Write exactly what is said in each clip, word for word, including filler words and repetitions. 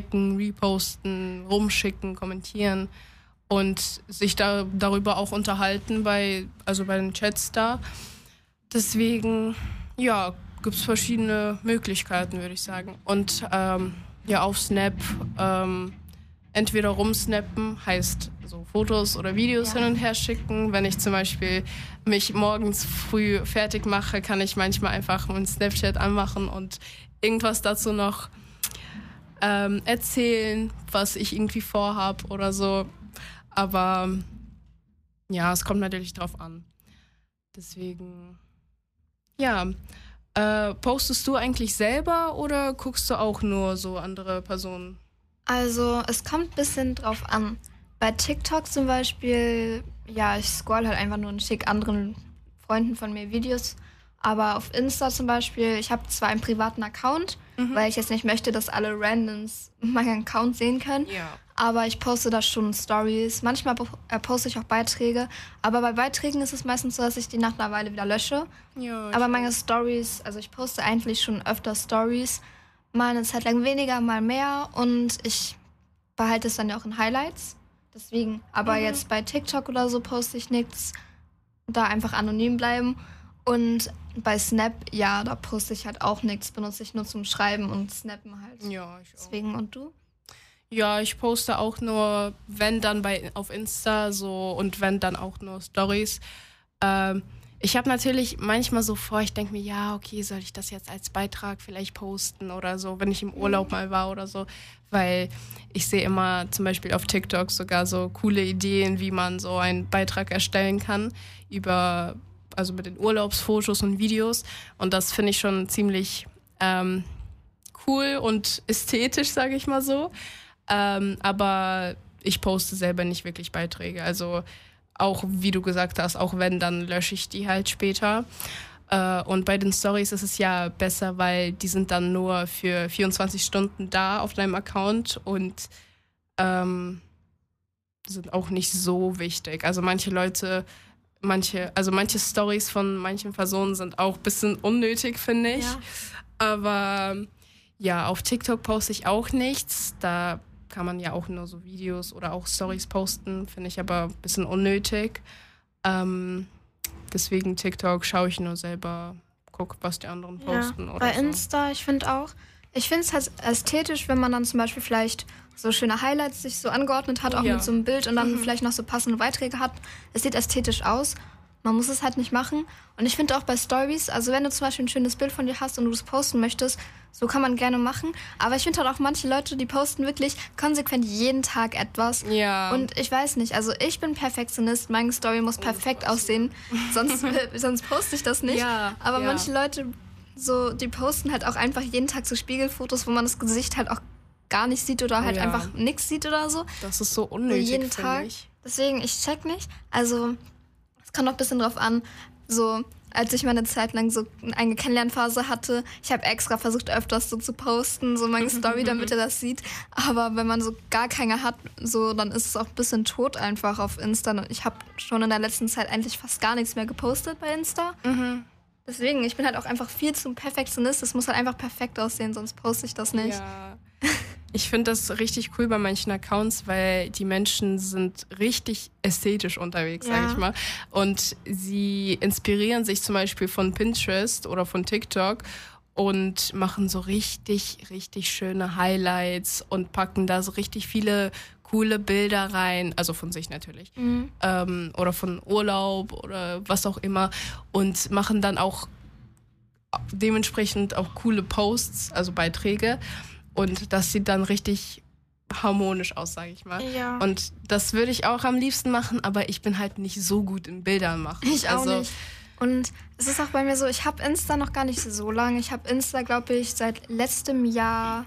liken, reposten, rumschicken, kommentieren und sich da darüber auch unterhalten bei, also bei den Chats da. Deswegen, ja, gibt es verschiedene Möglichkeiten, würde ich sagen. Und ähm, ja, auf Snap ähm, entweder rumsnappen, heißt so Fotos oder Videos ja. hin und her schicken. Wenn ich zum Beispiel mich morgens früh fertig mache, kann ich manchmal einfach meinen Snapchat anmachen und irgendwas dazu noch ähm, erzählen, was ich irgendwie vorhab oder so. Aber ja, es kommt natürlich drauf an. Deswegen, ja. Äh, postest du eigentlich selber oder guckst du auch nur so andere Personen? Also es kommt ein bisschen drauf an. Bei TikTok zum Beispiel, ja, ich scroll halt einfach nur und schicke anderen Freunden von mir Videos. Aber auf Insta zum Beispiel, ich habe zwar einen privaten Account, mhm. weil ich jetzt nicht möchte, dass alle Randoms meinen Account sehen können. Ja. Aber ich poste da schon Stories. Manchmal poste ich auch Beiträge. Aber bei Beiträgen ist es meistens so, dass ich die nach einer Weile wieder lösche. Ja, aber meine Stories, also ich poste eigentlich schon öfter Stories. Mal eine Zeit lang weniger, mal mehr. Und ich behalte es dann ja auch in Highlights. Deswegen, aber mhm. jetzt bei TikTok oder so poste ich nichts. Da einfach anonym bleiben. Und bei Snap, ja, da poste ich halt auch nichts. Benutze ich nur zum Schreiben und Snappen halt. Ja, ich auch. Deswegen, und du? Ja, ich poste auch nur, wenn dann bei auf Insta so und wenn dann auch nur Stories. Ähm, ich habe natürlich manchmal so vor, ich denke mir, ja, okay, soll ich das jetzt als Beitrag vielleicht posten oder so, wenn ich im Urlaub mal war oder so, weil ich sehe immer zum Beispiel auf TikTok sogar so coole Ideen, wie man so einen Beitrag erstellen kann über, also mit den Urlaubsfotos und Videos, und das finde ich schon ziemlich ähm, cool und ästhetisch, sage ich mal so. Ähm, aber ich poste selber nicht wirklich Beiträge. Also auch, wie du gesagt hast, auch wenn, dann lösche ich die halt später. Äh, und bei den Stories ist es ja besser, weil die sind dann nur für vierundzwanzig Stunden da auf deinem Account und ähm, sind auch nicht so wichtig. Also manche Leute, manche, also manche Stories von manchen Personen sind auch ein bisschen unnötig, finde ich. Ja. Aber ja, auf TikTok poste ich auch nichts. Da kann man ja auch nur so Videos oder auch Stories posten, finde ich aber ein bisschen unnötig. Ähm, deswegen TikTok schaue ich nur selber, gucke, was die anderen posten. Ja, oder bei so. Insta, ich finde auch, ich finde es halt ästhetisch, wenn man dann zum Beispiel vielleicht so schöne Highlights sich so angeordnet hat, auch ja. mit so einem Bild und dann mhm. vielleicht noch so passende Beiträge hat. Es sieht ästhetisch aus. Man muss es halt nicht machen. Und ich finde auch bei Stories, also wenn du zum Beispiel ein schönes Bild von dir hast und du es posten möchtest, so kann man gerne machen. Aber ich finde halt auch manche Leute, die posten wirklich konsequent jeden Tag etwas. Ja. Und ich weiß nicht, also ich bin Perfektionist, meine Story muss perfekt oh, aussehen, sonst, sonst poste ich das nicht. Ja, Aber ja. manche Leute, so, die posten halt auch einfach jeden Tag so Spiegelfotos, wo man das Gesicht halt auch gar nicht sieht oder halt ja. einfach nichts sieht oder so. Das ist so unnötig, so jeden Tag. Ich. Deswegen, ich check nicht. Also es kommt auch ein bisschen drauf an, so als ich mal eine Zeit lang so eine Kennenlernphase hatte, ich habe extra versucht, öfters so zu posten, so meine Story, damit er das sieht. Aber wenn man so gar keine hat, so dann ist es auch ein bisschen tot einfach auf Insta. Und ich habe schon in der letzten Zeit eigentlich fast gar nichts mehr gepostet bei Insta. Mhm. Deswegen, ich bin halt auch einfach viel zu Perfektionist. Es muss halt einfach perfekt aussehen, sonst poste ich das nicht. Ja. Ich finde das richtig cool bei manchen Accounts, weil die Menschen sind richtig ästhetisch unterwegs, ja. sag ich mal. Und sie inspirieren sich zum Beispiel von Pinterest oder von TikTok und machen so richtig, richtig schöne Highlights und packen da so richtig viele coole Bilder rein, also von sich natürlich, mhm. ähm, oder von Urlaub oder was auch immer, und machen dann auch dementsprechend auch coole Posts, also Beiträge. Und das sieht dann richtig harmonisch aus, sage ich mal. Ja. Und das würde ich auch am liebsten machen, aber ich bin halt nicht so gut in Bildern machen. Ich auch also, nicht. Und es ist auch bei mir so, ich habe Insta noch gar nicht so lange. Ich habe Insta, glaube ich, seit letztem Jahr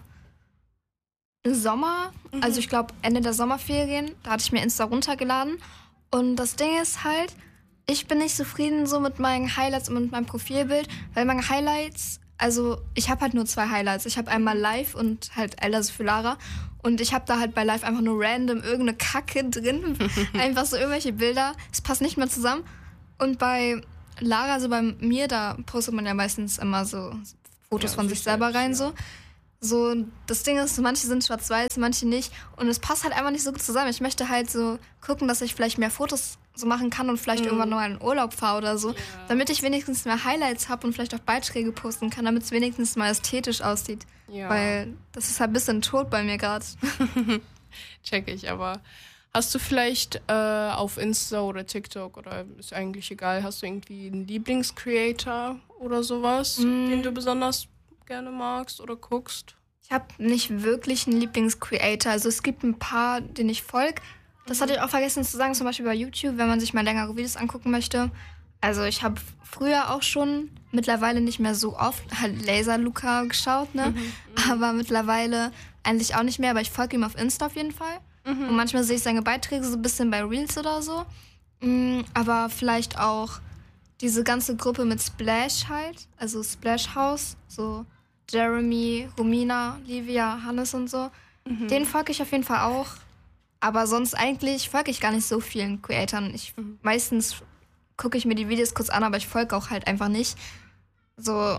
im Sommer, mhm. also ich glaube Ende der Sommerferien, da hatte ich mir Insta runtergeladen. Und das Ding ist halt, ich bin nicht zufrieden so mit meinen Highlights und mit meinem Profilbild, weil meine Highlights, also ich habe halt nur zwei Highlights. Ich habe einmal Live und halt Elders für Lara. Und ich habe da halt bei Live einfach nur random irgendeine Kacke drin. Einfach so irgendwelche Bilder. Es passt nicht mehr zusammen. Und bei Lara, also bei mir, da postet man ja meistens immer so Fotos ja, von sich selber rein. Ja. so. So, das Ding ist, manche sind schwarz-weiß, manche nicht. Und es passt halt einfach nicht so gut zusammen. Ich möchte halt so gucken, dass ich vielleicht mehr Fotos so machen kann und vielleicht mhm. irgendwann noch mal in Urlaub fahre oder so. Ja. Damit ich wenigstens mehr Highlights habe und vielleicht auch Beiträge posten kann, damit es wenigstens mal ästhetisch aussieht. Ja. Weil das ist halt ein bisschen tot bei mir gerade. Check ich, aber hast du vielleicht äh, auf Insta oder TikTok oder ist eigentlich egal, hast du irgendwie einen Lieblingscreator oder sowas, mm. den du besonders gerne magst oder guckst? Ich habe nicht wirklich einen Lieblingscreator. Also es gibt ein paar, denen ich folge. Das hatte ich auch vergessen zu sagen, zum Beispiel bei YouTube, wenn man sich mal längere Videos angucken möchte. Also ich habe früher auch schon, mittlerweile nicht mehr so oft, halt Laser Luca geschaut, ne? Mhm, aber mittlerweile eigentlich auch nicht mehr, aber ich folge ihm auf Insta auf jeden Fall. Mhm. Und manchmal sehe ich seine Beiträge so ein bisschen bei Reels oder so. Mhm, aber vielleicht auch diese ganze Gruppe mit Splash halt, also Splash House, so Jeremy, Romina, Livia, Hannes und so. Mhm. Den folge ich auf jeden Fall auch. Aber sonst eigentlich folge ich gar nicht so vielen Creatoren. Ich, mhm. Meistens gucke ich mir die Videos kurz an, aber ich folge auch halt einfach nicht. So,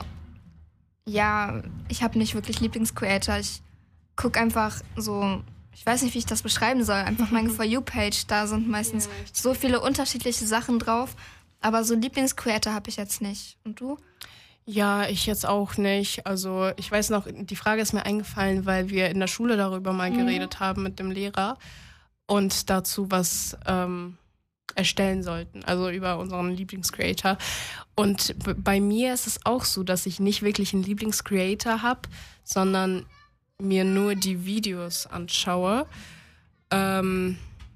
ja, ich habe nicht wirklich Lieblingscreator. Ich gucke einfach so, ich weiß nicht, wie ich das beschreiben soll, einfach meine For You-Page. Da sind meistens ja, so viele unterschiedliche Sachen drauf. Aber so Lieblingscreator habe ich jetzt nicht. Und du? Ja, ich jetzt auch nicht. Also ich weiß noch, die Frage ist mir eingefallen, weil wir in der Schule darüber mal mhm. geredet haben mit dem Lehrer und dazu was ähm, erstellen sollten, also über unseren Lieblingscreator. Und b- bei mir ist es auch so, dass ich nicht wirklich einen Lieblingscreator habe, sondern mir nur die Videos anschaue. Ähm,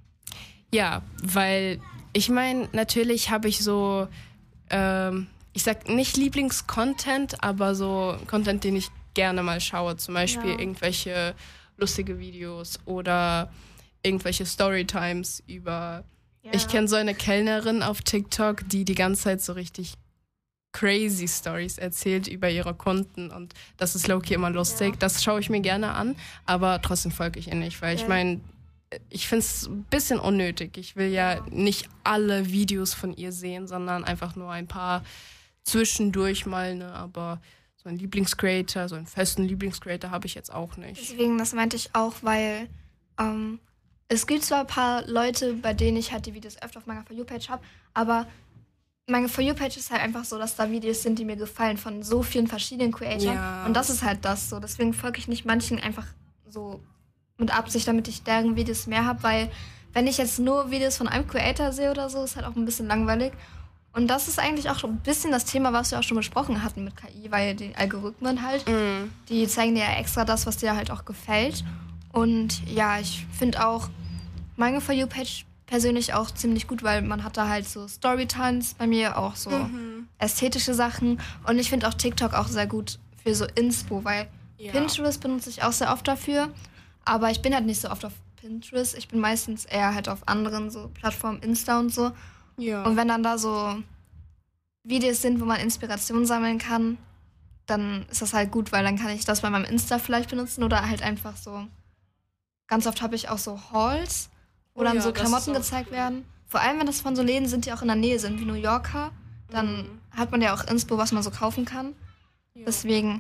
ja, weil ich meine, natürlich habe ich so ähm, ich sag nicht Lieblingscontent, aber so Content, den ich gerne mal schaue. Zum Beispiel ja. irgendwelche lustige Videos oder irgendwelche Storytimes über... Ja. Ich kenne so eine Kellnerin auf TikTok, die die ganze Zeit so richtig crazy Stories erzählt über ihre Kunden und das ist low-key immer lustig. Ja. Das schaue ich mir gerne an, aber trotzdem folge ich ihr nicht, weil ja. ich meine, ich finde es ein bisschen unnötig. Ich will ja nicht alle Videos von ihr sehen, sondern einfach nur ein paar zwischendurch mal, ne, aber so einen Lieblingscreator, so einen festen Lieblingscreator habe ich jetzt auch nicht. Deswegen, das meinte ich auch, weil ähm, es gibt zwar ein paar Leute, bei denen ich halt die Videos öfter auf meiner For You-Page habe, aber meine For You-Page ist halt einfach so, dass da Videos sind, die mir gefallen von so vielen verschiedenen Creatoren. Ja. Und das ist halt das so. Deswegen folge ich nicht manchen einfach so mit Absicht, damit ich deren Videos mehr habe, weil wenn ich jetzt nur Videos von einem Creator sehe oder so, ist halt auch ein bisschen langweilig. Und das ist eigentlich auch schon ein bisschen das Thema, was wir auch schon besprochen hatten mit K I, weil die Algorithmen halt, mm. die zeigen dir ja extra das, was dir halt auch gefällt. Und ja, ich finde auch meine For You-Page persönlich auch ziemlich gut, weil man hat da halt so Storytimes bei mir, auch so mhm. ästhetische Sachen. Und ich finde auch TikTok auch sehr gut für so Inspo, weil ja. Pinterest benutze ich auch sehr oft dafür. Aber ich bin halt nicht so oft auf Pinterest. Ich bin meistens eher halt auf anderen so Plattformen, Insta und so. Ja. Und wenn dann da so Videos sind, wo man Inspiration sammeln kann, dann ist das halt gut, weil dann kann ich das bei meinem Insta vielleicht benutzen oder halt einfach so. Ganz oft habe ich auch so Hauls, wo oh dann ja, so Klamotten gezeigt cool. werden. Vor allem, wenn das von so Läden sind, die auch in der Nähe sind, wie New Yorker, dann mhm. hat man ja auch Inspo, was man so kaufen kann. Ja. Deswegen,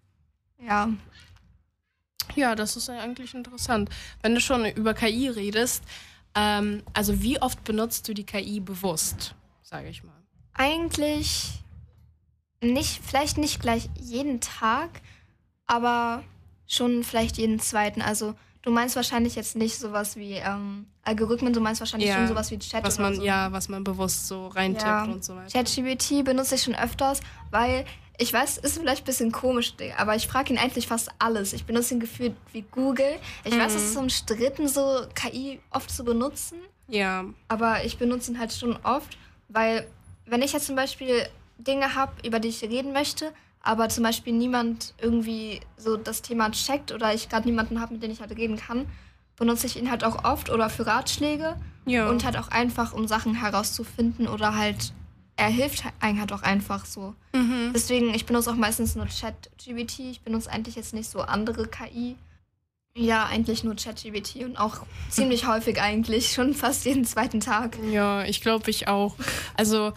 ja. Ja, das ist ja eigentlich interessant. Wenn du schon über K I redest, ähm, also wie oft benutzt du die K I bewusst, sage ich mal? Eigentlich nicht, vielleicht nicht gleich jeden Tag, aber schon vielleicht jeden zweiten. Also du meinst wahrscheinlich jetzt nicht sowas wie ähm, Algorithmen, du meinst wahrscheinlich ja, schon sowas wie Chat was oder man, so. Ja, was man bewusst so reintippt ja. und so weiter. ChatGPT benutze ich schon öfters, weil ich weiß, ist vielleicht ein bisschen komisch, aber ich frage ihn eigentlich fast alles. Ich benutze ihn gefühlt wie Google. Ich mhm. weiß, es ist so umstritten, so K I oft zu benutzen. Ja. Aber ich benutze ihn halt schon oft, weil wenn ich jetzt zum Beispiel Dinge habe, über die ich reden möchte, aber zum Beispiel niemand irgendwie so das Thema checkt oder ich gerade niemanden habe, mit dem ich halt reden kann, benutze ich ihn halt auch oft oder für Ratschläge ja. und halt auch einfach, um Sachen herauszufinden oder halt, er hilft einem halt auch einfach so. Mhm. Deswegen, ich benutze auch meistens nur ChatGPT, ich benutze eigentlich jetzt nicht so andere K I. Ja, eigentlich nur ChatGPT und auch ziemlich häufig eigentlich, schon fast jeden zweiten Tag. Ja, ich glaube, ich auch. Also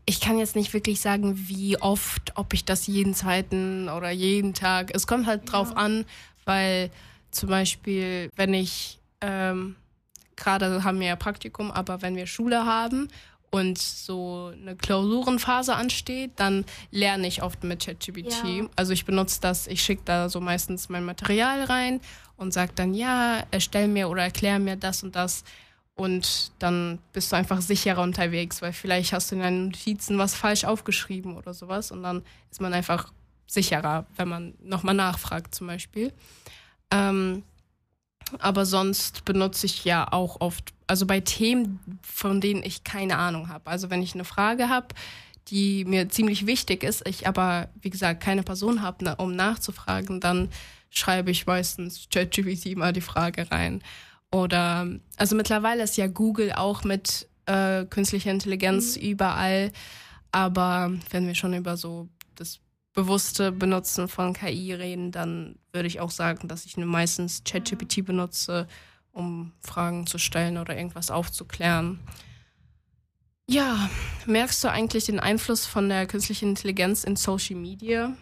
ich kann jetzt nicht wirklich sagen, wie oft, ob ich das jeden zweiten oder jeden Tag. Es kommt halt drauf ja. an, weil zum Beispiel, wenn ich, ähm, gerade haben wir ja Praktikum, aber wenn wir Schule haben und so eine Klausurenphase ansteht, dann lerne ich oft mit ChatGPT. Ja. Also ich benutze das, ich schicke da so meistens mein Material rein und sage dann, ja, erstell mir oder erklär mir das und das. Und dann bist du einfach sicherer unterwegs, weil vielleicht hast du in deinen Notizen was falsch aufgeschrieben oder sowas. Und dann ist man einfach sicherer, wenn man nochmal nachfragt zum Beispiel. Ähm, aber sonst benutze ich ja auch oft, also bei Themen, von denen ich keine Ahnung habe. Also wenn ich eine Frage habe, die mir ziemlich wichtig ist, ich aber, wie gesagt, keine Person habe, um nachzufragen, dann schreibe ich meistens ChatGPT mal die Frage rein. Oder, also mittlerweile ist ja Google auch mit äh, künstlicher Intelligenz mhm. überall. Aber wenn wir schon über so das bewusste Benutzen von K I reden, dann würde ich auch sagen, dass ich meistens ChatGPT mhm. benutze, um Fragen zu stellen oder irgendwas aufzuklären. Ja, merkst du eigentlich den Einfluss von der künstlichen Intelligenz in Social Media?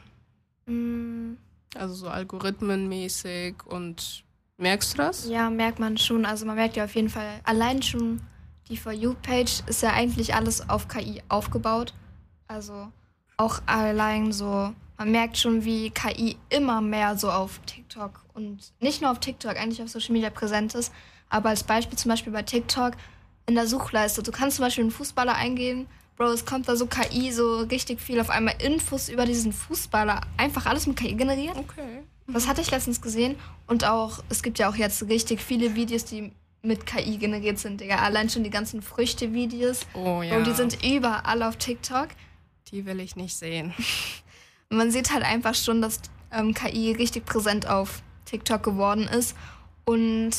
Mhm. Also so algorithmenmäßig und... Merkst du das? Ja, merkt man schon. Also man merkt ja auf jeden Fall, allein schon die For You-Page ist ja eigentlich alles auf K I aufgebaut. Also auch allein so, man merkt schon, wie K I immer mehr so auf TikTok und nicht nur auf TikTok, eigentlich auf Social Media präsent ist. Aber als Beispiel zum Beispiel bei TikTok in der Suchleiste. Du kannst zum Beispiel einen Fußballer eingeben, Bro, es kommt da so K I, so richtig viel auf einmal Infos über diesen Fußballer. Einfach alles mit K I generiert. Okay. Das hatte ich letztens gesehen. Und auch, es gibt ja auch jetzt richtig viele Videos, die mit K I generiert sind, Digga. Allein schon die ganzen Früchte-Videos. Oh ja. Und die sind überall auf TikTok. Die will ich nicht sehen. Man sieht halt einfach schon, dass ähm, K I richtig präsent auf TikTok geworden ist. Und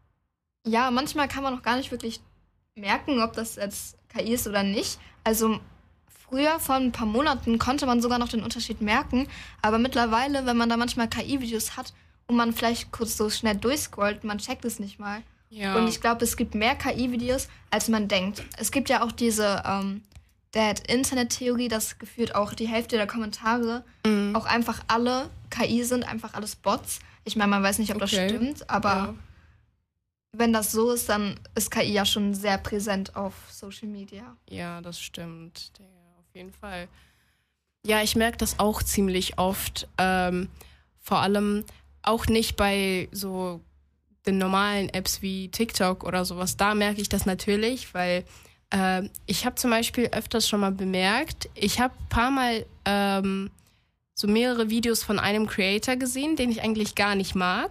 ja, manchmal kann man noch gar nicht wirklich merken, ob das jetzt K I ist oder nicht. Also früher, vor ein paar Monaten, konnte man sogar noch den Unterschied merken. Aber mittlerweile, wenn man da manchmal K I-Videos hat und man vielleicht kurz so schnell durchscrollt, man checkt es nicht mal. Ja. Und ich glaube, es gibt mehr K I-Videos, als man denkt. Es gibt ja auch diese ähm, Dead-Internet-Theorie, dass gefühlt auch die Hälfte der Kommentare mhm. auch einfach alle K I sind, einfach alles Bots. Ich meine, man weiß nicht, ob okay. das stimmt, aber ja. wenn das so ist, dann ist K I ja schon sehr präsent auf Social Media. Ja, das stimmt. Ja, auf jeden Fall. Ja, ich merke das auch ziemlich oft. Ähm, vor allem auch nicht bei so den normalen Apps wie TikTok oder sowas. Da merke ich das natürlich, weil äh, ich habe zum Beispiel öfters schon mal bemerkt, ich habe ein paar Mal ähm, so mehrere Videos von einem Creator gesehen, den ich eigentlich gar nicht mag,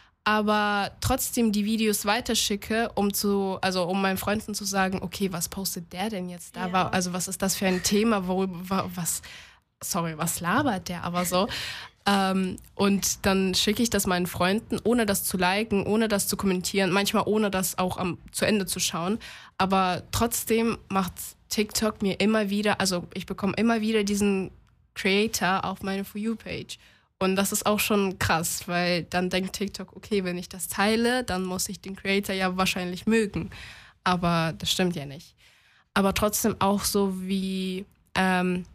aber trotzdem die Videos weiterschicke, um zu, also um meinen Freunden zu sagen, okay, was postet der denn jetzt da? Ja. Also was ist das für ein Thema, worüber, was, sorry, was labert der aber so? ähm, und dann schicke ich das meinen Freunden, ohne das zu liken, ohne das zu kommentieren, manchmal ohne das auch am, zu Ende zu schauen. Aber trotzdem macht TikTok mir immer wieder, also ich bekomme immer wieder diesen Creator auf meine For You-Page. Und das ist auch schon krass, weil dann denkt TikTok, okay, wenn ich das teile, dann muss ich den Creator ja wahrscheinlich mögen. Aber das stimmt ja nicht. Aber trotzdem auch so wie ähm,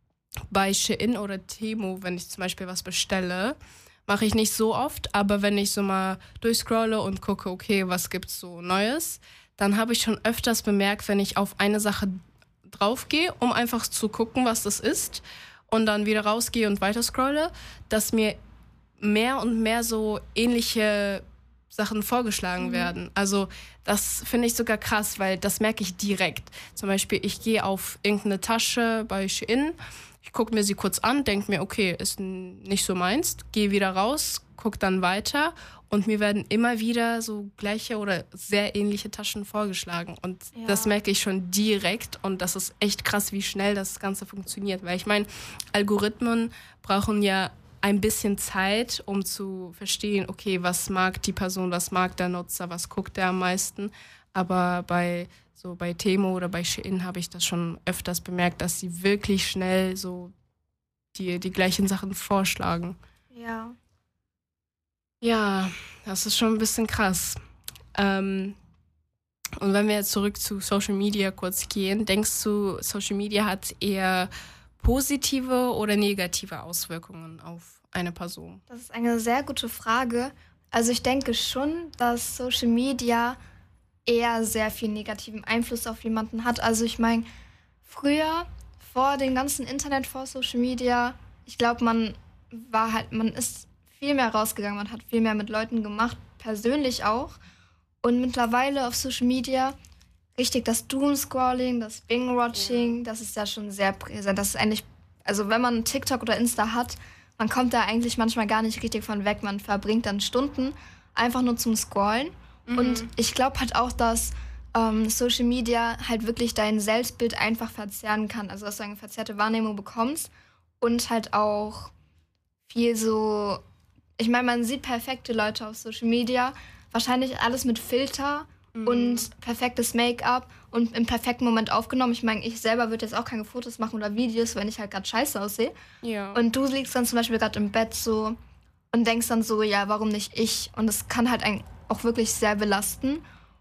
bei Shein oder Temu, wenn ich zum Beispiel was bestelle, mache ich nicht so oft, aber wenn ich so mal durchscrolle und gucke, okay, was gibt's so Neues, dann habe ich schon öfters bemerkt, wenn ich auf eine Sache draufgehe, um einfach zu gucken, was das ist, und dann wieder rausgehe und weiter scrolle, dass mir mehr und mehr so ähnliche Sachen vorgeschlagen mhm. werden. Also das finde ich sogar krass, weil das merke ich direkt. Zum Beispiel, ich gehe auf irgendeine Tasche bei Shein, ich gucke mir sie kurz an, denke mir, okay, ist nicht so meins, gehe wieder raus, gucke dann weiter und mir werden immer wieder so gleiche oder sehr ähnliche Taschen vorgeschlagen. Und ja. das merke ich schon direkt und das ist echt krass, wie schnell das Ganze funktioniert. Weil ich meine, Algorithmen brauchen ja ein bisschen Zeit, um zu verstehen, okay, was mag die Person, was mag der Nutzer, was guckt der am meisten. Aber bei so bei Temu oder bei Shein habe ich das schon öfters bemerkt, dass sie wirklich schnell so die, die gleichen Sachen vorschlagen. Ja. Ja, das ist schon ein bisschen krass. Ähm, Und wenn wir jetzt zurück zu Social Media kurz gehen, denkst du, Social Media hat eher positive oder negative Auswirkungen auf eine Person? Das ist eine sehr gute Frage. Also ich denke schon, dass Social Media eher sehr viel negativen Einfluss auf jemanden hat. Also ich meine, früher, vor dem ganzen Internet, vor Social Media, ich glaube, man war halt, man ist viel mehr rausgegangen, man hat viel mehr mit Leuten gemacht, persönlich auch. Und mittlerweile auf Social Media richtig das Doomscrolling, das Bing-Watching, ja. Das ist ja schon sehr präsent. Das ist eigentlich, also wenn man TikTok oder Insta hat, man kommt da eigentlich manchmal gar nicht richtig von weg. Man verbringt dann Stunden einfach nur zum Scrollen. Mhm. Und ich glaube halt auch, dass ähm, Social Media halt wirklich dein Selbstbild einfach verzerren kann. Also dass du eine verzerrte Wahrnehmung bekommst und halt auch viel so, ich meine, man sieht perfekte Leute auf Social Media, wahrscheinlich alles mit Filter mhm. und perfektes Make-up und im perfekten Moment aufgenommen. Ich meine, ich selber würde jetzt auch keine Fotos machen oder Videos, wenn ich halt gerade scheiße aussehe. Ja. Und du liegst dann zum Beispiel gerade im Bett so und denkst dann so, ja, warum nicht ich? Und das kann halt einen auch wirklich sehr belasten.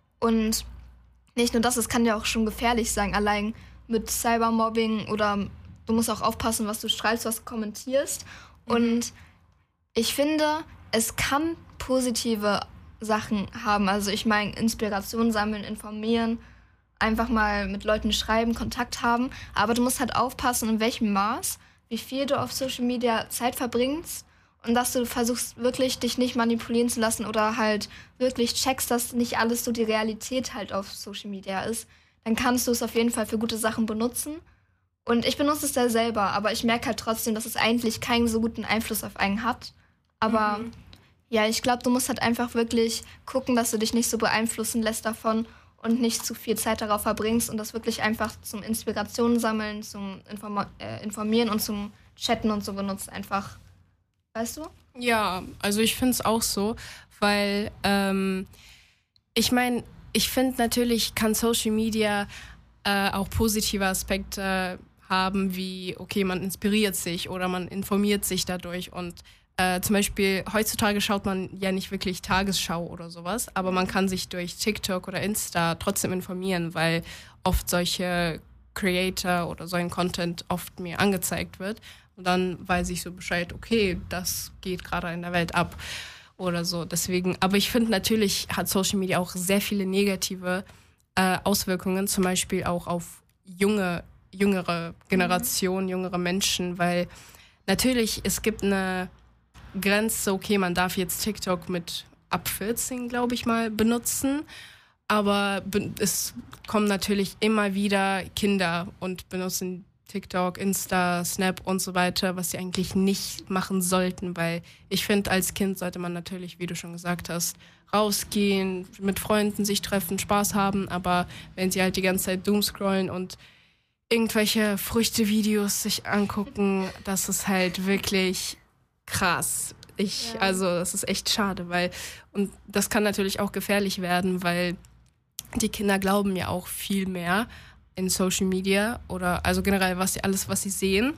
Und nicht nur das, es kann ja auch schon gefährlich sein, allein mit Cybermobbing oder du musst auch aufpassen, was du schreibst, was du kommentierst. Mhm. Und ich finde, es kann positive Sachen haben. Also ich meine, Inspiration sammeln, informieren, einfach mal mit Leuten schreiben, Kontakt haben. Aber du musst halt aufpassen, in welchem Maß, wie viel du auf Social Media Zeit verbringst und dass du versuchst, wirklich dich nicht manipulieren zu lassen oder halt wirklich checkst, dass nicht alles so die Realität halt auf Social Media ist. Dann kannst du es auf jeden Fall für gute Sachen benutzen. Und ich benutze es da selber, aber ich merke halt trotzdem, dass es eigentlich keinen so guten Einfluss auf einen hat. Aber mhm. ja, ich glaube, du musst halt einfach wirklich gucken, dass du dich nicht so beeinflussen lässt davon und nicht zu viel Zeit darauf verbringst und das wirklich einfach zum Inspiration sammeln, zum Inform- äh, Informieren und zum Chatten und so benutzt einfach. Weißt du? Ja, also ich finde es auch so, weil ähm, ich meine, ich finde natürlich kann Social Media äh, auch positive Aspekte haben, wie, okay, man inspiriert sich oder man informiert sich dadurch und Äh, zum Beispiel, heutzutage schaut man ja nicht wirklich Tagesschau oder sowas, aber man kann sich durch TikTok oder Insta trotzdem informieren, weil oft solche Creator oder so ein Content oft mir angezeigt wird. Und dann weiß ich so Bescheid, okay, das geht gerade in der Welt ab oder so. Deswegen, aber ich finde natürlich hat Social Media auch sehr viele negative äh, Auswirkungen, zum Beispiel auch auf junge, jüngere Generationen, mhm. jüngere Menschen, weil natürlich, es gibt eine Grenze, okay, man darf jetzt TikTok mit ab vierzehn, glaube ich mal, benutzen, aber be- es kommen natürlich immer wieder Kinder und benutzen TikTok, Insta, Snap und so weiter, was sie eigentlich nicht machen sollten, weil ich finde, als Kind sollte man natürlich, wie du schon gesagt hast, rausgehen, mit Freunden sich treffen, Spaß haben, aber wenn sie halt die ganze Zeit doomscrollen und irgendwelche Früchte-Videos sich angucken, das ist halt wirklich krass. Ich, ja. Also, das ist echt schade, weil, und das kann natürlich auch gefährlich werden, weil die Kinder glauben ja auch viel mehr in Social Media oder, also generell, was sie, alles, was sie sehen.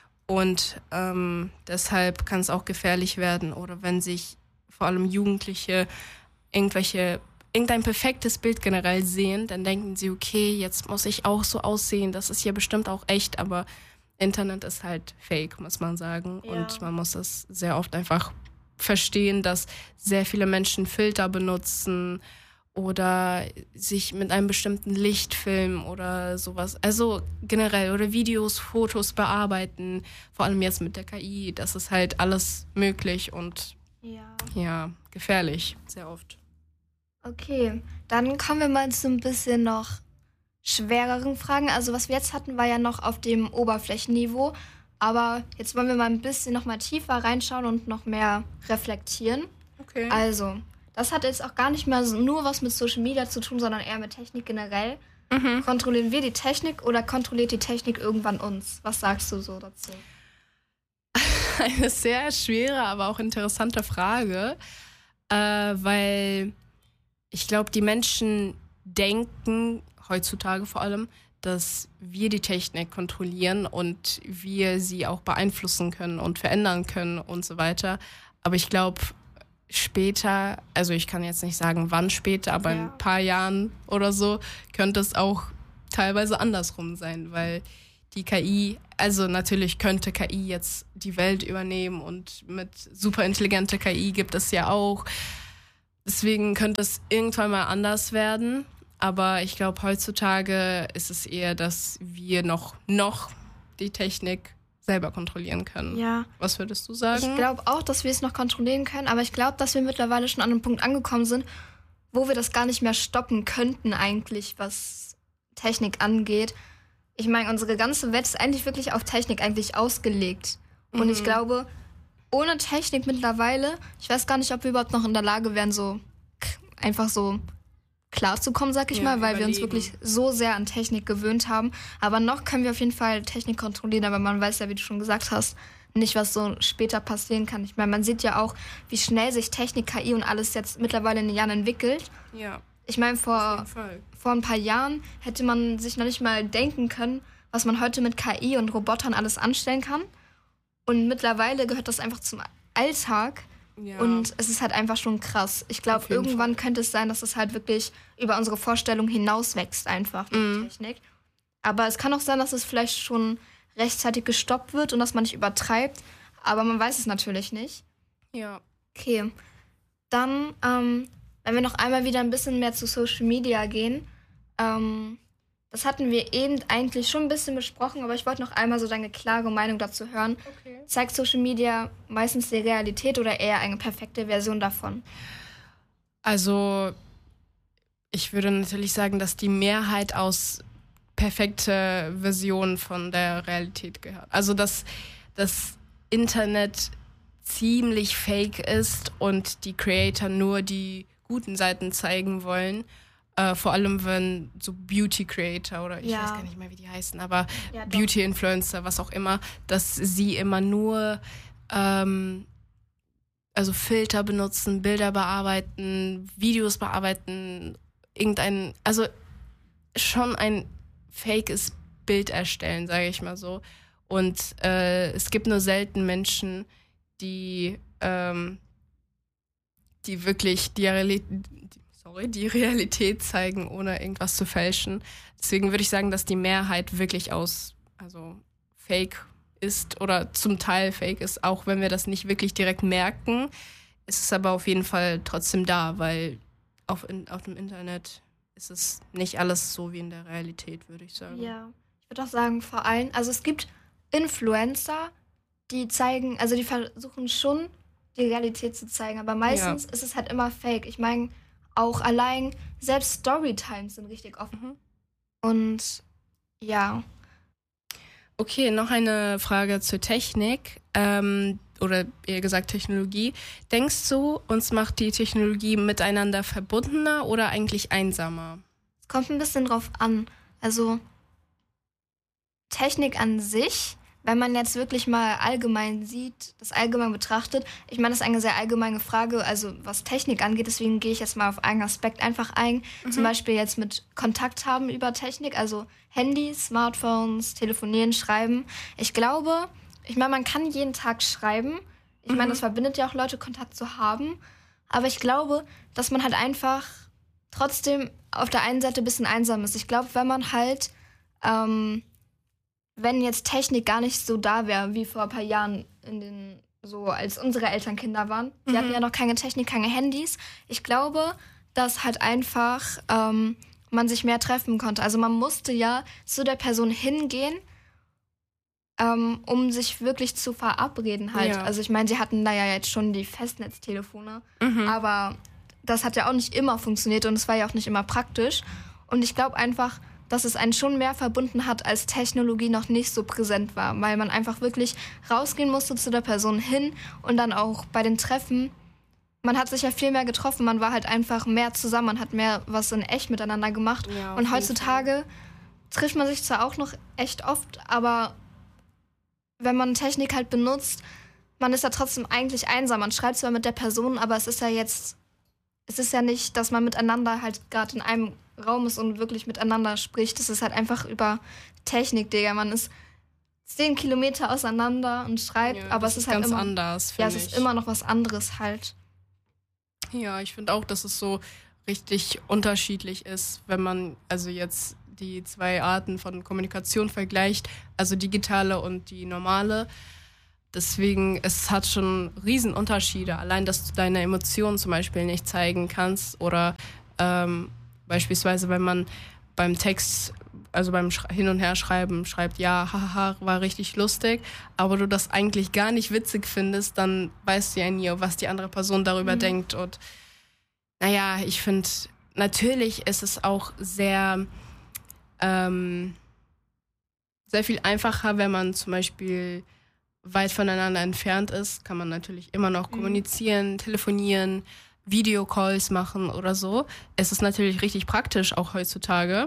Und ähm, deshalb kann es auch gefährlich werden. Oder wenn sich vor allem Jugendliche irgendwelche, irgendein perfektes Bild generell sehen, dann denken sie, okay, jetzt muss ich auch so aussehen, das ist ja bestimmt auch echt, aber Internet ist halt fake, muss man sagen. Ja. Und man muss es sehr oft einfach verstehen, dass sehr viele Menschen Filter benutzen oder sich mit einem bestimmten Licht filmen oder sowas. Also generell oder Videos, Fotos bearbeiten, vor allem jetzt mit der K I, das ist halt alles möglich und ja, ja gefährlich, sehr oft. Okay, dann kommen wir mal zu ein bisschen noch schwereren Fragen. Also was wir jetzt hatten, war ja noch auf dem Oberflächenniveau. Aber jetzt wollen wir mal ein bisschen noch mal tiefer reinschauen und noch mehr reflektieren. Okay. Also, das hat jetzt auch gar nicht mehr so nur was mit Social Media zu tun, sondern eher mit Technik generell. Mhm. Kontrollieren wir die Technik oder kontrolliert die Technik irgendwann uns? Was sagst du so dazu? Eine sehr schwere, aber auch interessante Frage. Äh, weil ich glaube, die Menschen denken heutzutage vor allem, dass wir die Technik kontrollieren und wir sie auch beeinflussen können und verändern können und so weiter. Aber ich glaube, später, also ich kann jetzt nicht sagen, wann später, aber ja. in ein paar Jahren oder so, könnte es auch teilweise andersrum sein, weil die K I, also natürlich könnte K I jetzt die Welt übernehmen und mit superintelligenter K I gibt es ja auch. Deswegen könnte es irgendwann mal anders werden. Aber ich glaube, heutzutage ist es eher, dass wir noch, noch die Technik selber kontrollieren können. Ja. Was würdest du sagen? Ich glaube auch, dass wir es noch kontrollieren können, aber ich glaube, dass wir mittlerweile schon an einem Punkt angekommen sind, wo wir das gar nicht mehr stoppen könnten eigentlich, was Technik angeht. Ich meine, unsere ganze Welt ist eigentlich wirklich auf Technik eigentlich ausgelegt. Mhm. Und ich glaube, ohne Technik mittlerweile, ich weiß gar nicht, ob wir überhaupt noch in der Lage wären, so einfach so klarzukommen, sag ich ja, mal, weil überleben. Wir uns wirklich so sehr an Technik gewöhnt haben. Aber noch können wir auf jeden Fall Technik kontrollieren, aber man weiß ja, wie du schon gesagt hast, nicht, was so später passieren kann. Ich meine, man sieht ja auch, wie schnell sich Technik, K I und alles jetzt mittlerweile in den Jahren entwickelt. Ja. Ich meine, vor, vor ein paar Jahren hätte man sich noch nicht mal denken können, was man heute mit K I und Robotern alles anstellen kann. Und mittlerweile gehört das einfach zum Alltag. Ja. Und es ist halt einfach schon krass. Ich glaube, irgendwann Fall. könnte es sein, dass es halt wirklich über unsere Vorstellung hinaus wächst einfach mit mhm. Technik. Aber es kann auch sein, dass es vielleicht schon rechtzeitig gestoppt wird und dass man nicht übertreibt. Aber man weiß es natürlich nicht. Ja. Okay. Dann, ähm, wenn wir noch einmal wieder ein bisschen mehr zu Social Media gehen. Ähm, das hatten wir eben eigentlich schon ein bisschen besprochen, aber ich wollte noch einmal so deine klare Meinung dazu hören. Okay. Zeigt Social Media meistens die Realität oder eher eine perfekte Version davon? Also, ich würde natürlich sagen, dass die Mehrheit aus perfekte Versionen von der Realität gehört. Also, dass das Internet ziemlich fake ist und die Creator nur die guten Seiten zeigen wollen. Uh, vor allem, wenn so Beauty-Creator oder ich ja. weiß gar nicht mehr, wie die heißen, aber ja, Beauty-Influencer, was auch immer, dass sie immer nur ähm, also Filter benutzen, Bilder bearbeiten, Videos bearbeiten, irgendein, also schon ein fakes Bild erstellen, sage ich mal so. Und äh, es gibt nur selten Menschen, die, ähm, die wirklich die Realität die Realität zeigen, ohne irgendwas zu fälschen. Deswegen würde ich sagen, dass die Mehrheit wirklich aus, also fake ist oder zum Teil fake ist, auch wenn wir das nicht wirklich direkt merken. Es ist aber auf jeden Fall trotzdem da, weil auf, in, auf dem Internet ist es nicht alles so wie in der Realität, würde ich sagen. Ja, ich würde auch sagen, vor allem, also es gibt Influencer, die zeigen, also die versuchen schon, die Realität zu zeigen, aber meistens ja. ist es halt immer fake. Ich meine, auch allein, selbst Storytimes sind richtig offen. Mhm. Und ja. Okay, noch eine Frage zur Technik ähm, oder eher gesagt Technologie. Denkst du, uns macht die Technologie miteinander verbundener oder eigentlich einsamer? Es kommt ein bisschen drauf an. Also Technik an sich, wenn man jetzt wirklich mal allgemein sieht, das allgemein betrachtet, ich meine, das ist eine sehr allgemeine Frage, also was Technik angeht, deswegen gehe ich jetzt mal auf einen Aspekt einfach ein. Mhm. Zum Beispiel jetzt mit Kontakt haben über Technik, also Handys, Smartphones, Telefonieren, Schreiben. Ich glaube, ich meine, man kann jeden Tag schreiben. Ich mhm. meine, das verbindet ja auch Leute, Kontakt zu haben. Aber ich glaube, dass man halt einfach trotzdem auf der einen Seite ein bisschen einsam ist. Ich glaube, wenn man halt... Ähm, wenn jetzt Technik gar nicht so da wäre, wie vor ein paar Jahren, in den, so als unsere Eltern Kinder waren. Die mhm. hatten ja noch keine Technik, keine Handys. Ich glaube, dass halt einfach ähm, man sich mehr treffen konnte. Also man musste ja zu der Person hingehen, ähm, um sich wirklich zu verabreden halt. Ja. Also ich meine, sie hatten da ja jetzt schon die Festnetztelefone, mhm. aber das hat ja auch nicht immer funktioniert und es war ja auch nicht immer praktisch. Und ich glaube einfach, dass es einen schon mehr verbunden hat, als Technologie noch nicht so präsent war, weil man einfach wirklich rausgehen musste zu der Person hin und dann auch bei den Treffen, man hat sich ja viel mehr getroffen, man war halt einfach mehr zusammen, man hat mehr was in echt miteinander gemacht ja, und heutzutage trifft man sich zwar auch noch echt oft, aber wenn man Technik halt benutzt, man ist ja trotzdem eigentlich einsam, man schreibt zwar mit der Person, aber es ist ja jetzt, es ist ja nicht, dass man miteinander halt gerade in einem Raum ist und wirklich miteinander spricht. Das ist halt einfach über Technik, Digga. Man ist zehn Kilometer auseinander und schreibt, ja, aber es ist, ist halt ganz immer anders, ja, es ist immer noch was anderes halt. Ja, ich finde auch, dass es so richtig unterschiedlich ist, wenn man also jetzt die zwei Arten von Kommunikation vergleicht, also digitale und die normale. Deswegen, es hat schon Riesenunterschiede. Allein, dass du deine Emotionen zum Beispiel nicht zeigen kannst oder ähm, beispielsweise, wenn man beim Text, also beim Sch- Hin- und Herschreiben schreibt, ja, haha, war richtig lustig, aber du das eigentlich gar nicht witzig findest, dann weißt du ja nie, was die andere Person darüber mhm. denkt. Und naja, ich finde, natürlich ist es auch sehr, ähm, sehr viel einfacher, wenn man zum Beispiel weit voneinander entfernt ist, kann man natürlich immer noch kommunizieren, telefonieren, Videocalls machen oder so. Es ist natürlich richtig praktisch, auch heutzutage.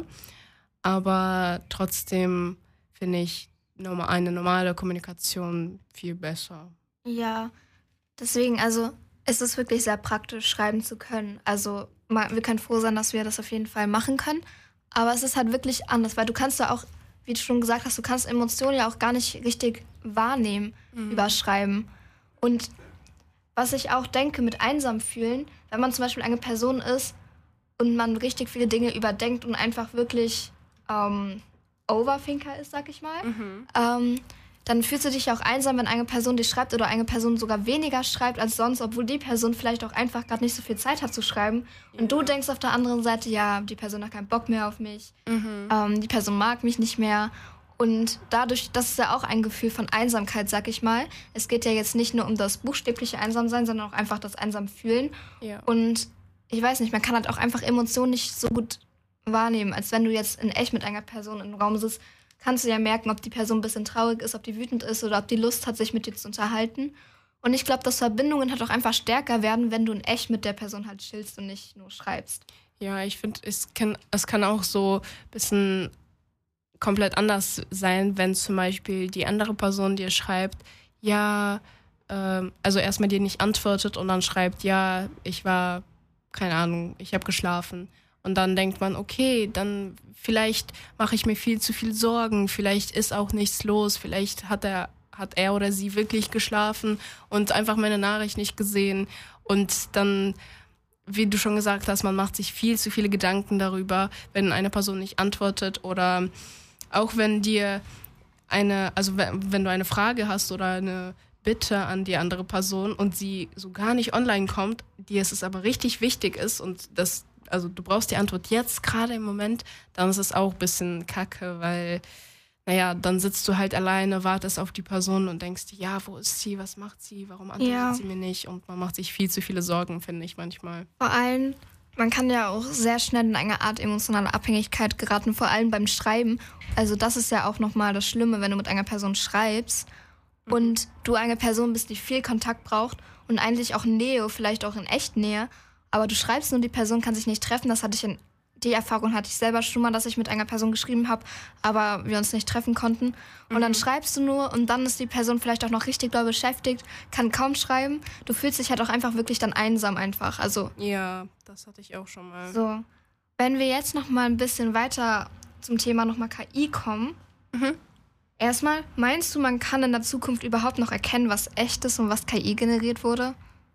Aber trotzdem finde ich eine normale Kommunikation viel besser. Ja, deswegen, also es ist wirklich sehr praktisch, schreiben zu können. Also wir können froh sein, dass wir das auf jeden Fall machen können. Aber es ist halt wirklich anders, weil du kannst ja auch, wie du schon gesagt hast, du kannst Emotionen ja auch gar nicht richtig wahrnehmen, mhm. überschreiben. Und was ich auch denke mit einsam fühlen, wenn man zum Beispiel eine Person ist und man richtig viele Dinge überdenkt und einfach wirklich ähm, Overthinker ist, sag ich mal, mhm. ähm, dann fühlst du dich ja auch einsam, wenn eine Person dir schreibt oder eine Person sogar weniger schreibt als sonst, obwohl die Person vielleicht auch einfach gerade nicht so viel Zeit hat zu schreiben. Ja. Und du denkst auf der anderen Seite, ja, die Person hat keinen Bock mehr auf mich, mhm. ähm, die Person mag mich nicht mehr. Und dadurch, das ist ja auch ein Gefühl von Einsamkeit, sag ich mal. Es geht ja jetzt nicht nur um das buchstäbliche Einsamsein, sondern auch einfach das Einsamfühlen. Ja. Und ich weiß nicht, man kann halt auch einfach Emotionen nicht so gut wahrnehmen, als wenn du jetzt in echt mit einer Person im Raum sitzt, kannst du ja merken, ob die Person ein bisschen traurig ist, ob die wütend ist oder ob die Lust hat, sich mit dir zu unterhalten. Und ich glaube, dass Verbindungen halt auch einfach stärker werden, wenn du in echt mit der Person halt chillst und nicht nur schreibst. Ja, ich finde, es kann, es kann auch so ein bisschen komplett anders sein, wenn zum Beispiel die andere Person dir schreibt, ja, ähm, also erstmal dir nicht antwortet und dann schreibt, ja, ich war, keine Ahnung, ich habe geschlafen. Und dann denkt man, okay, dann vielleicht mache ich mir viel zu viel Sorgen, vielleicht ist auch nichts los, vielleicht hat er, hat er oder sie wirklich geschlafen und einfach meine Nachricht nicht gesehen. Und dann, wie du schon gesagt hast, man macht sich viel zu viele Gedanken darüber, wenn eine Person nicht antwortet oder auch wenn dir eine, also wenn, wenn du eine Frage hast oder eine Bitte an die andere Person und sie so gar nicht online kommt, dir ist es aber richtig wichtig ist und das, also du brauchst die Antwort jetzt gerade im Moment, dann ist es auch ein bisschen kacke, weil, naja, dann sitzt du halt alleine, wartest auf die Person und denkst dir, ja, wo ist sie, was macht sie, warum antwortet ja. sie mir nicht? Und man macht sich viel zu viele Sorgen, finde ich manchmal. Vor allem, man kann ja auch sehr schnell in eine Art emotionale Abhängigkeit geraten, vor allem beim Schreiben. Also das ist ja auch nochmal das Schlimme, wenn du mit einer Person schreibst mhm. und du eine Person bist, die viel Kontakt braucht und eigentlich auch Nähe, vielleicht auch in echt Nähe, aber du schreibst nur, die Person kann sich nicht treffen. Das hatte ich in, die Erfahrung hatte ich selber schon mal, dass ich mit einer Person geschrieben habe, aber wir uns nicht treffen konnten. Und mhm. dann schreibst du nur und dann ist die Person vielleicht auch noch richtig doll beschäftigt, kann kaum schreiben. Du fühlst dich halt auch einfach wirklich dann einsam einfach. Also ja, das hatte ich auch schon mal. So, wenn wir jetzt noch mal ein bisschen weiter zum Thema nochmal K I kommen. Mhm. Erstmal, meinst du, man kann in der Zukunft überhaupt noch erkennen, was echt ist und was K I generiert wurde?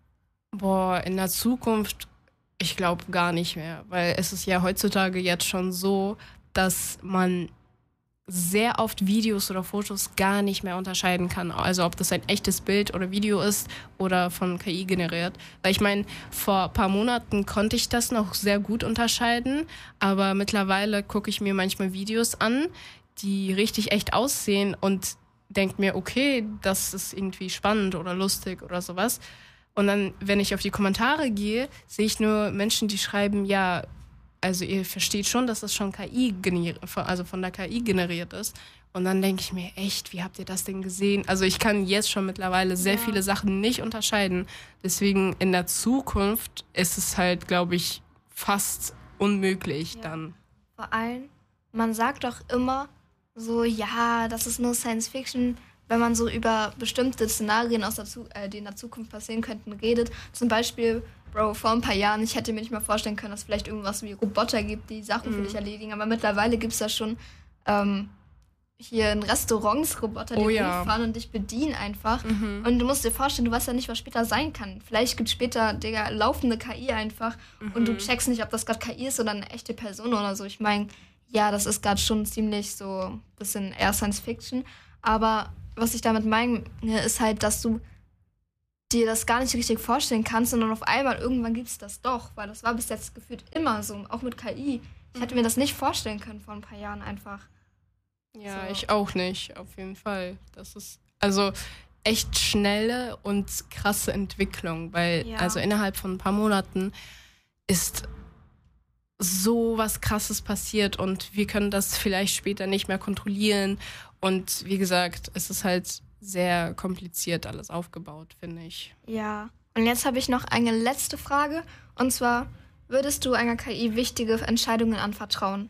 Boah, in der Zukunft, ich glaube gar nicht mehr, weil es ist ja heutzutage jetzt schon so, dass man sehr oft Videos oder Fotos gar nicht mehr unterscheiden kann. Also ob das ein echtes Bild oder Video ist oder von K I generiert. Weil ich meine, vor ein paar Monaten konnte ich das noch sehr gut unterscheiden, aber mittlerweile gucke ich mir manchmal Videos an, die richtig echt aussehen und denke mir, okay, das ist irgendwie spannend oder lustig oder sowas. Und dann, wenn ich auf die Kommentare gehe, sehe ich nur Menschen, die schreiben, ja, also ihr versteht schon, dass das schon K I generiert, also von der K I generiert ist. Und dann denke ich mir, echt, wie habt ihr das denn gesehen? Also ich kann jetzt schon mittlerweile sehr ja. viele Sachen nicht unterscheiden. Deswegen in der Zukunft ist es halt, glaube ich, fast unmöglich ja. dann. Vor allem, man sagt doch immer so, ja, das ist nur Science Fiction, wenn man so über bestimmte Szenarien, aus der Zu- äh, die in der Zukunft passieren könnten, redet. Zum Beispiel, Bro, vor ein paar Jahren, ich hätte mir nicht mal vorstellen können, dass es vielleicht irgendwas wie Roboter gibt, die Sachen mhm. für dich erledigen. Aber mittlerweile gibt es ja schon, ähm, hier in Restaurants Roboter, die oh, ja. rumfahren und dich bedienen einfach. Mhm. Und du musst dir vorstellen, du weißt ja nicht, was später sein kann. Vielleicht gibt es später, Digga, laufende K I einfach mhm. und du checkst nicht, ob das gerade K I ist oder eine echte Person oder so. Ich meine, ja, das ist gerade schon ziemlich so ein bisschen eher Science-Fiction. Aber was ich damit meine, ist halt, dass du dir das gar nicht richtig vorstellen kannst, sondern auf einmal irgendwann gibt es das doch. Weil das war bis jetzt gefühlt immer so, auch mit K I. Ich hätte mir das nicht vorstellen können vor ein paar Jahren einfach. Ja, so. Ich auch nicht, auf jeden Fall. Das ist also echt schnelle und krasse Entwicklung, weil Ja. also innerhalb von ein paar Monaten ist so was Krasses passiert und wir können das vielleicht später nicht mehr kontrollieren. Und wie gesagt, es ist halt sehr kompliziert alles aufgebaut, finde ich. Ja. Und jetzt habe ich noch eine letzte Frage. Und zwar, würdest du einer K I wichtige Entscheidungen anvertrauen?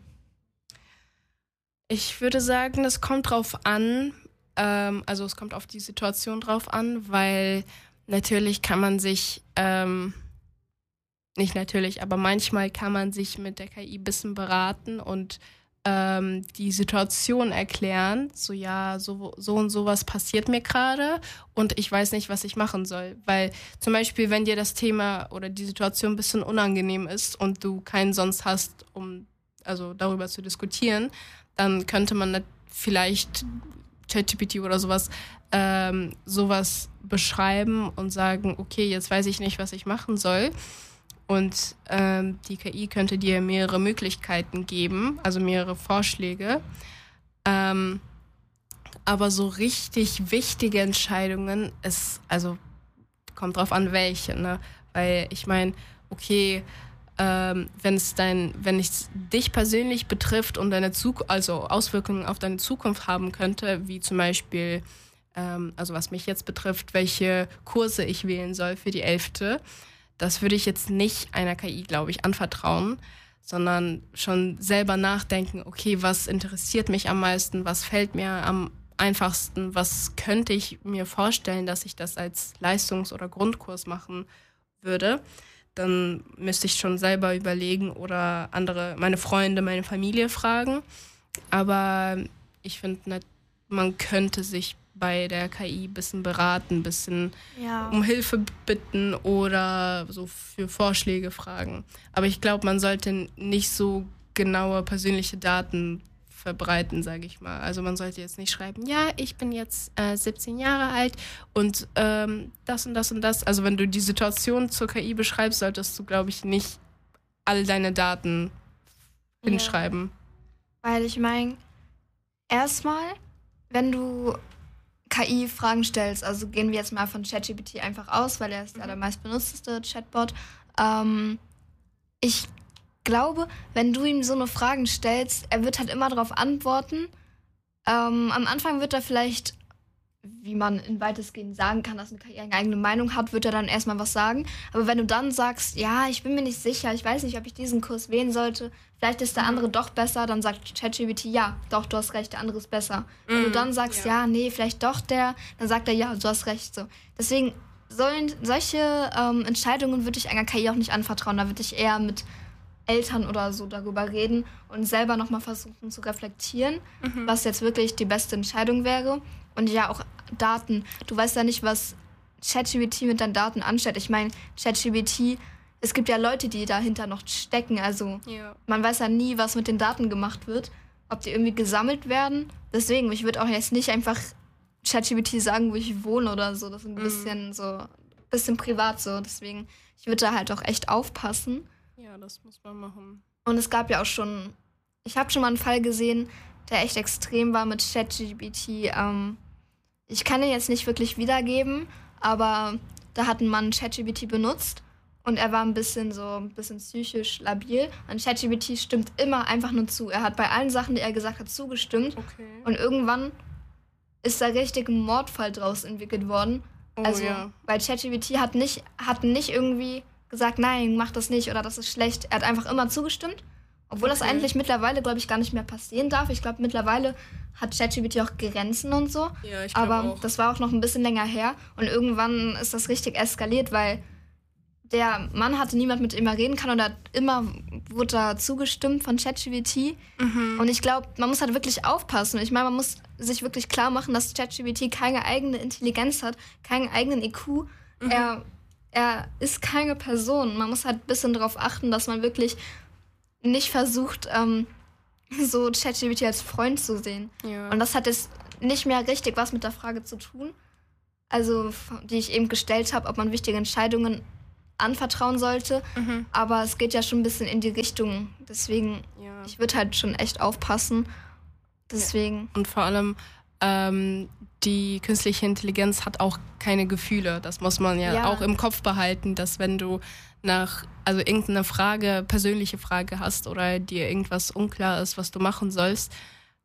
Ich würde sagen, es kommt drauf an, ähm, also es kommt auf die Situation drauf an, weil natürlich kann man sich, ähm, nicht natürlich, aber manchmal kann man sich mit der K I ein bisschen beraten und ähm, die Situation erklären, so ja, so, so und sowas passiert mir gerade und ich weiß nicht, was ich machen soll. Weil zum Beispiel, wenn dir das Thema oder die Situation ein bisschen unangenehm ist und du keinen sonst hast, um also darüber zu diskutieren, dann könnte man vielleicht ChatGPT oder sowas ähm, sowas beschreiben und sagen, okay, jetzt weiß ich nicht, was ich machen soll. Und ähm, die K I könnte dir mehrere Möglichkeiten geben, also mehrere Vorschläge. Ähm, aber so richtig wichtige Entscheidungen ist, also kommt drauf an, welche, ne? Weil ich meine, okay, ähm, wenn es dein, wenn es dich persönlich betrifft und deine Zuk- also Auswirkungen auf deine Zukunft haben könnte, wie zum Beispiel, ähm, also was mich jetzt betrifft, welche Kurse ich wählen soll für die Elfte, das würde ich jetzt nicht einer K I, glaube ich, anvertrauen, sondern schon selber nachdenken, okay, was interessiert mich am meisten, was fällt mir am einfachsten, was könnte ich mir vorstellen, dass ich das als Leistungs- oder Grundkurs machen würde. Dann müsste ich schon selber überlegen oder andere, meine Freunde, meine Familie fragen. Aber ich finde, man könnte sich bei der K I ein bisschen beraten, ein bisschen Ja. um Hilfe bitten oder so für Vorschläge fragen. Aber ich glaube, man sollte nicht so genaue persönliche Daten verbreiten, sage ich mal. Also man sollte jetzt nicht schreiben, ja, ich bin jetzt äh, siebzehn Jahre alt und ähm, das und das und das. Also wenn du die Situation zur K I beschreibst, solltest du, glaube ich, nicht all deine Daten Ja. hinschreiben. Weil ich meine, erstmal, wenn du K I-Fragen stellst, also gehen wir jetzt mal von ChatGPT einfach aus, weil er ist ja der meistbenutzteste Chatbot. Ähm, ich glaube, wenn du ihm so eine Fragen stellst, er wird halt immer darauf antworten. Ähm, am Anfang wird er vielleicht, wie man in weitestgehend sagen kann, dass eine K I eine eigene Meinung hat, wird er dann erstmal was sagen. Aber wenn du dann sagst, ja, ich bin mir nicht sicher, ich weiß nicht, ob ich diesen Kurs wählen sollte, vielleicht ist der andere doch besser, dann sagt ChatGPT, ja, doch, du hast recht, der andere ist besser. Wenn Mhm, du dann sagst, ja. ja, nee, vielleicht doch der, dann sagt er, ja, du hast recht. So. Deswegen, sollen solche ähm, Entscheidungen würde ich einer K I auch nicht anvertrauen. Da würde ich eher mit Eltern oder so darüber reden und selber nochmal versuchen zu reflektieren, Mhm. was jetzt wirklich die beste Entscheidung wäre. Und ja, auch Daten. Du weißt ja nicht, was ChatGPT mit deinen Daten anstellt. Ich meine, ChatGPT, es gibt ja Leute, die dahinter noch stecken. Also Ja. man weiß ja nie, was mit den Daten gemacht wird, ob die irgendwie gesammelt werden. Deswegen, ich würde auch jetzt nicht einfach ChatGPT sagen, wo ich wohne oder so. Das ist ein Mhm. bisschen so, bisschen privat so. Deswegen, ich würde da halt auch echt aufpassen. Ja, das muss man machen. Und es gab ja auch schon, ich habe schon mal einen Fall gesehen, der echt extrem war mit ChatGPT. Ähm, ich kann ihn jetzt nicht wirklich wiedergeben, aber da hat ein Mann ChatGPT benutzt und er war ein bisschen so, ein bisschen psychisch labil. Und ChatGPT stimmt immer einfach nur zu. Er hat bei allen Sachen, die er gesagt hat, zugestimmt. Okay. Und irgendwann ist da richtig ein Mordfall draus entwickelt worden. Oh, also, ja. weil ChatGPT hat nicht, hat nicht irgendwie gesagt, nein, mach das nicht oder das ist schlecht. Er hat einfach immer zugestimmt. Obwohl das Okay. eigentlich mittlerweile, glaube ich, gar nicht mehr passieren darf. Ich glaube, mittlerweile hat ChatGPT auch Grenzen und so. Ja, ich glaube Aber auch. das war auch noch ein bisschen länger her. Und irgendwann ist das richtig eskaliert, weil der Mann hatte niemand, mit dem er reden kann. Und er hat immer wurde da zugestimmt von ChatGPT. Mhm. Und ich glaube, man muss halt wirklich aufpassen. Ich meine, man muss sich wirklich klar machen, dass ChatGPT keine eigene Intelligenz hat, keinen eigenen I Q. Mhm. Er, er ist keine Person. Man muss halt ein bisschen darauf achten, dass man wirklich nicht versucht, ähm, so ChatGPT als Freund zu sehen. Ja. Und das hat jetzt nicht mehr richtig was mit der Frage zu tun, also die ich eben gestellt habe, ob man wichtige Entscheidungen anvertrauen sollte. Mhm. Aber es geht ja schon ein bisschen in die Richtung. Deswegen, ja. ich würde halt schon echt aufpassen. Deswegen. Und vor allem, ähm, die künstliche Intelligenz hat auch keine Gefühle. Das muss man ja, ja auch im Kopf behalten, dass wenn du nach, also irgendeine Frage, persönliche Frage hast oder dir irgendwas unklar ist, was du machen sollst,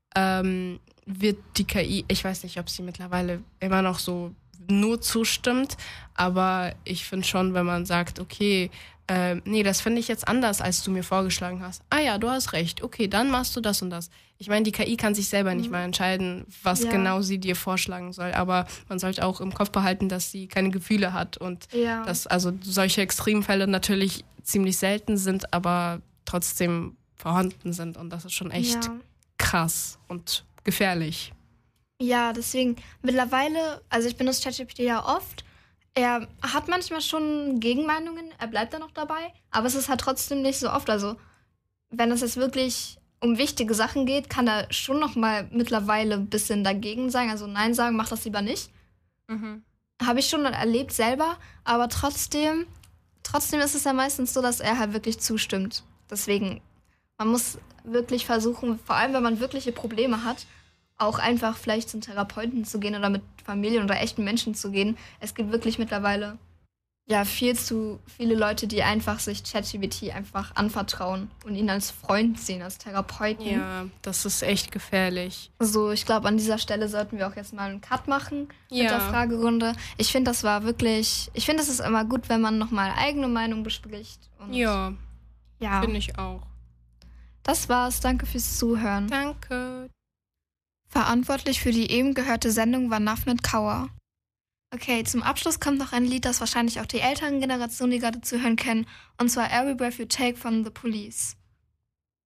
ähm, wird die K I, ich weiß nicht, ob sie mittlerweile immer noch so nur zustimmt, aber ich finde schon, wenn man sagt, okay, äh, nee, das finde ich jetzt anders, als du mir vorgeschlagen hast. Ah ja, du hast recht, okay, dann machst du das und das. Ich meine, die K I kann sich selber nicht mal entscheiden, was ja. genau sie dir vorschlagen soll, aber man sollte auch im Kopf behalten, dass sie keine Gefühle hat und ja. dass also solche Extremfälle natürlich ziemlich selten sind, aber trotzdem vorhanden sind und das ist schon echt ja. krass und gefährlich. Ja, deswegen mittlerweile, also ich benutze ChatGPT ja oft. Er hat manchmal schon Gegenmeinungen, er bleibt da noch dabei, aber es ist halt trotzdem nicht so oft. Also wenn es jetzt wirklich um wichtige Sachen geht, kann er schon noch mal mittlerweile ein bisschen dagegen sein. Also nein sagen, mach das lieber nicht. Mhm. Habe ich schon erlebt selber, aber trotzdem, trotzdem ist es ja meistens so, dass er halt wirklich zustimmt. Deswegen, man muss wirklich versuchen, vor allem wenn man wirkliche Probleme hat, auch einfach vielleicht zum Therapeuten zu gehen oder mit Familien oder echten Menschen zu gehen. Es gibt wirklich mittlerweile ja viel zu viele Leute, die einfach sich ChatGPT einfach anvertrauen und ihn als Freund sehen, als Therapeuten. Ja, das ist echt gefährlich. So, ich glaube, an dieser Stelle sollten wir auch jetzt mal einen Cut machen ja. mit der Fragerunde. Ich finde, das war wirklich, ich finde, es ist immer gut, wenn man nochmal eigene Meinung bespricht. Und ja, ja. finde ich auch. Das war's, danke fürs Zuhören. Danke. Verantwortlich für die eben gehörte Sendung war Nafnet Kauer. Okay, zum Abschluss kommt noch ein Lied, das wahrscheinlich auch die älteren Generationen, die gerade zuhören, kennen, und zwar Every Breath You Take von The Police.